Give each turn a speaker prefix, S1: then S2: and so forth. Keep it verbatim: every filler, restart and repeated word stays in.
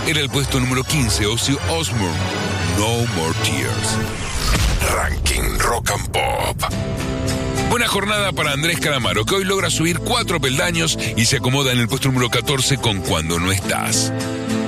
S1: Era el puesto número quince, Ozzy Osbourne, No More Tears. Ranking Rock and Pop. Buena jornada para Andrés Calamaro, que hoy logra subir cuatro peldaños y se acomoda en el puesto número catorce con Cuando No Estás.